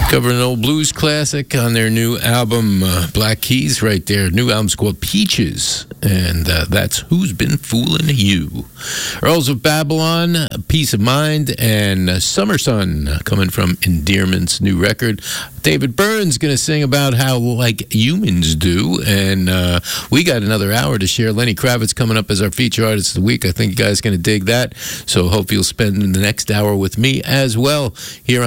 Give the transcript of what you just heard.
Covering an old blues classic on their new album, Black Keys, right there. New album's called Peaches, and that's Who's Been Fooling You. Earls of Babylon, Peace of Mind, and Summer Sun coming from Endearment's new record. David Byrne's going to sing about how, like humans do, and we got another hour to share. Lenny Kravitz coming up as our feature artist of the week. I think you guys are going to dig that, so hope you'll spend the next hour with me as well here on